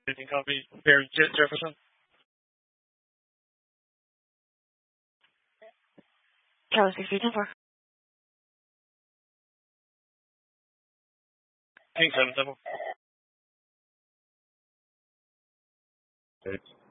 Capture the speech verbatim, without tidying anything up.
Anything copy. Barry Jet Jefferson. Charlie six three ten four. Pink seven seven. Six.